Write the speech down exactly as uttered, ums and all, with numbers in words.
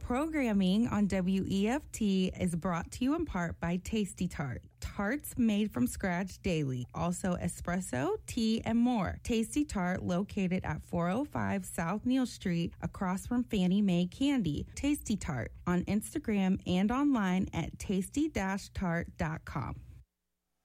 Programming on W E F T is brought to you in part by Tasty Tart. Tarts made from scratch daily. Also espresso, tea, and more. Tasty Tart located at four oh five South Neal Street across from Fannie Mae Candy. Tasty Tart on Instagram and online at tasty dash tart dot com.